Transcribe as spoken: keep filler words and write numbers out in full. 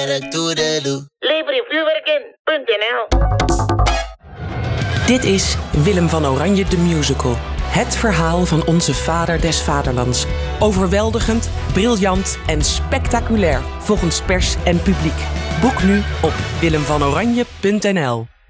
Levervuurwerken punt n l. Dit is Willem van Oranje de Musical. Het verhaal van onze vader des vaderlands. Overweldigend, briljant en spectaculair volgens pers en publiek. Boek nu op willem van oranje punt n l.